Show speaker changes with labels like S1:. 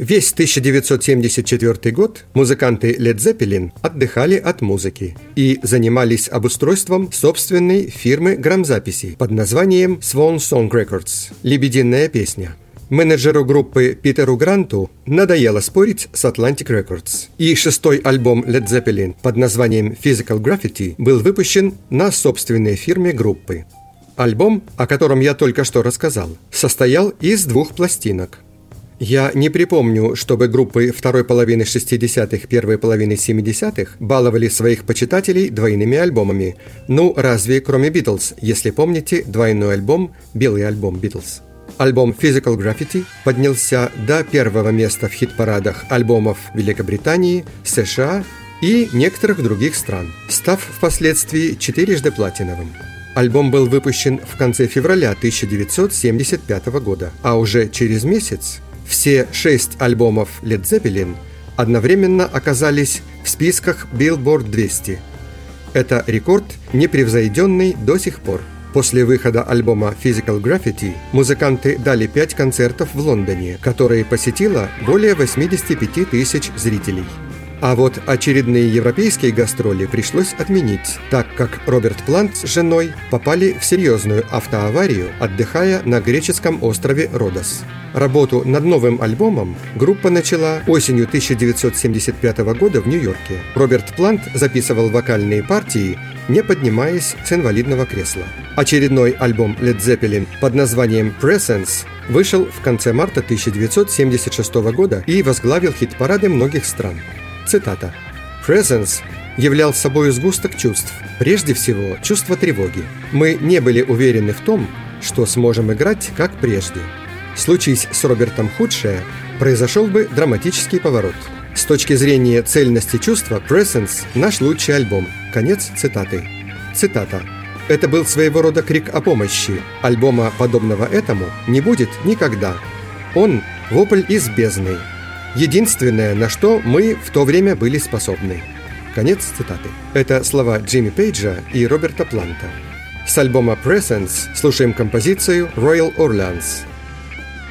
S1: Весь 1974 год музыканты Led Zeppelin отдыхали от музыки и занимались обустройством собственной фирмы грамзаписей под названием Swan Song Records – «Лебединая песня». Менеджеру группы Питеру Гранту надоело спорить с Atlantic Records, и шестой альбом Led Zeppelin под названием Physical Graffiti был выпущен на собственной фирме группы. Альбом, о котором я только что рассказал, состоял из 2 пластинок. Я не припомню, чтобы группы второй половины 60-х, первой половины 70-х баловали своих почитателей двойными альбомами. Ну, разве кроме Beatles, если помните двойной альбом, белый альбом Beatles. Альбом Physical Graffiti поднялся до 1-го места в хит-парадах альбомов Великобритании, США и некоторых других стран, став впоследствии 4-жды платиновым. Альбом был выпущен в конце февраля 1975 года, а уже через месяц все 6 альбомов Led Zeppelin одновременно оказались в списках Billboard 200. Это рекорд, непревзойденный до сих пор. После выхода альбома Physical Graffiti музыканты дали 5 концертов в Лондоне, которые посетило более 85 тысяч зрителей. А вот очередные европейские гастроли пришлось отменить, так как Роберт Плант с женой попали в серьезную автоаварию, отдыхая на греческом острове Родос. Работу над новым альбомом группа начала осенью 1975 года в Нью-Йорке. Роберт Плант записывал вокальные партии, не поднимаясь с инвалидного кресла. Очередной альбом Led Zeppelin под названием Presence вышел в конце марта 1976 года и возглавил хит-парады многих стран. Цитата. «Presence являл собой сгусток чувств, прежде всего чувство тревоги. Мы не были уверены в том, что сможем играть как прежде. Случись с Робертом худшее, произошел бы драматический поворот. С точки зрения цельности чувства, Presence – наш лучший альбом». Конец цитаты. Цитата. «Это был своего рода крик о помощи. Альбома, подобного этому, не будет никогда. Он – вопль из бездны. Единственное, на что мы в то время были способны». Конец цитаты. Это слова Джимми Пейджа и Роберта Планта. С альбома Presence слушаем композицию Royal Orleans.